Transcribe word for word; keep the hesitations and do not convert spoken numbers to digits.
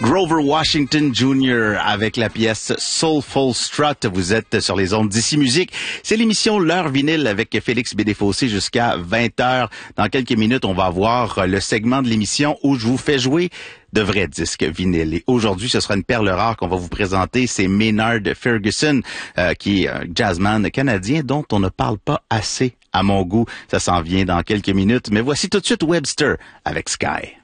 Grover Washington junior avec la pièce Soulful Strut. Vous êtes sur les ondes d'Ici Musique. C'est l'émission L'heure vinyle avec Félix Bédéfossé jusqu'à vingt heures. Dans quelques minutes, on va avoir le segment de l'émission où je vous fais jouer de vrais disques vinyles. Et aujourd'hui, ce sera une perle rare qu'on va vous présenter. C'est Maynard Ferguson, euh, qui est un jazzman canadien dont on ne parle pas assez à mon goût. Ça s'en vient dans quelques minutes. Mais voici tout de suite Webster avec Sky.